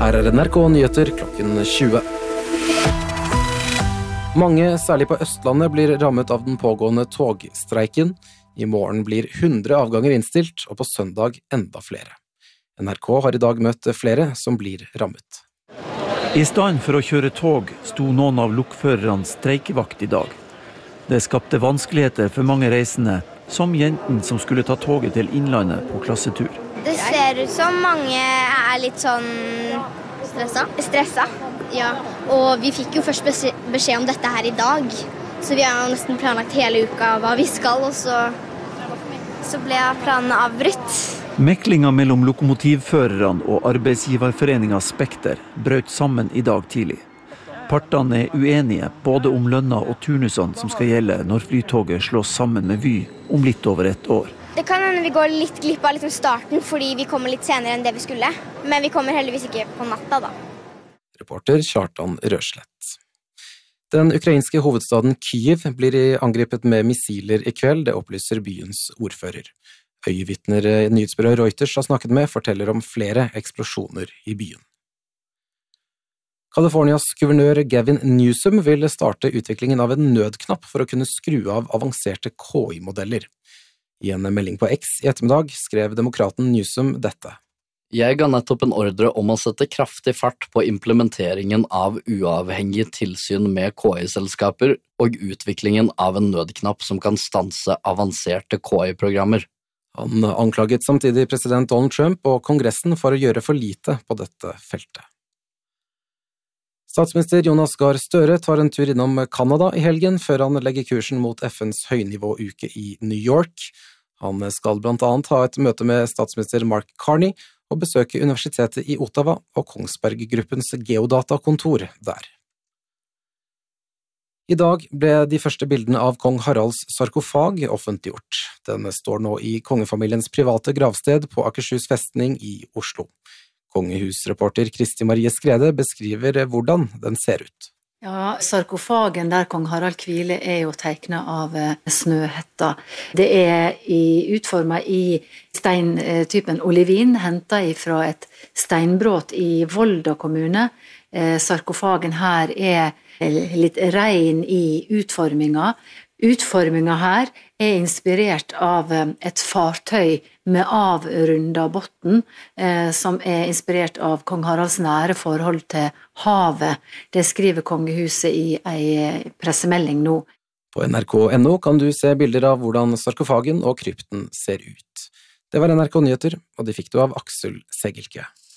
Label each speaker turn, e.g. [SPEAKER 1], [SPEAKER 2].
[SPEAKER 1] Her NRK Nyheter klokken 20. Mange, særlig på Østlandet, blir rammet av den pågående togstreiken. I morgen blir 100 avganger innstilt, og på søndag enda flere. NRK har i dag møtt flere som blir rammet.
[SPEAKER 2] I stedet for å kjøre tog, sto noen av lokførerne streikevakt i dag. Det skapte vanskeligheter for mange reisende, som jenten som skulle ta toget til Innlandet på klassetur.
[SPEAKER 3] Det ser ut som mange er litt sånn stressa. Ja. Og vi fikk jo først beskjed om dette her i dag, så vi har jo nesten planlagt hele uka hva vi skal, og så ble planen avbrutt.
[SPEAKER 2] Meklinga mellom lokomotivførerne og arbeidsgiverforeninga Spekter brøt sammen i dag tidlig. Partene er uenige både om lønna og turnusene som skal gjelde når flytoget slås sammen med Vy om litt over et år.
[SPEAKER 3] Det kan hende vi går litt glipp av starten fordi vi kommer litt senere enn det vi skulle, men vi kommer heldigvis ikke på natta da.
[SPEAKER 1] Reporter Kjartan Røslett. Den ukrainske hovedstaden Kyiv blir angrepet med missiler i kveld, det opplyser byens ordfører. Øyevitner nyhetsbyrået Reuters har snakket med forteller om flere eksplosjoner i byen. Californias guvernør Gavin Newsom vil starte utviklingen av en nødknapp for å kunne skru av avanserte KI-modeller. I en melding på X i ettermiddag skrev demokraten Newsom dette.
[SPEAKER 4] Jeg ga nettopp en ordre om å sette kraftig fart på implementeringen av uavhengig tilsyn med KI-selskaper og utviklingen av en nødknapp som kan stanse avanserte KI-programmer.
[SPEAKER 1] Han anklaget samtidig president Donald Trump og Kongressen for å gjøre for lite på dette feltet. Statsminister Jonas Gahr Støre tar en tur innom Kanada i helgen før han legger kursen mot FNs høynivåuke i New York. Han skal blant annet ha et møte med statsminister Mark Carney og besøke universitetet i Ottawa og Kongsberg-gruppens geodatakontor der. I dag ble de første bildene av kong Haralds sarkofag offentliggjort. Den står nå i kongefamiliens private gravsted på Akershus festning i Oslo. Kongehusreporter Kristi Marie Skrede beskriver hvordan den ser ut.
[SPEAKER 5] Ja, sarkofagen der kong Harald hviler er jo tegnet av Snøhetta. Det er utformet i steintypen olivin, hentet fra et steinbrott i Volda kommune. Sarkofagen her er litt rein i utforminga. Utforminga her er inspirert av et fartøy med avrunda botten, som er inspirert av kong Haralds nære forhold til havet. Det skriver kongehuset i en pressemelding nå.
[SPEAKER 1] På nrk.no kan du se bilder av hvordan sarkofagen og krypten ser ut. Det var NRK Nyheter, og de fikk du av Aksel Segelke.